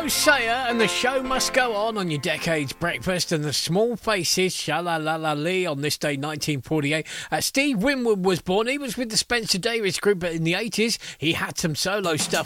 Sayer and the show must go on your Decades Breakfast, and the Small Faces, Sha-la-la-la-lee, on this day 1948. Steve Winwood was born. He was with the Spencer Davis Group, but in the 80s he had some solo stuff.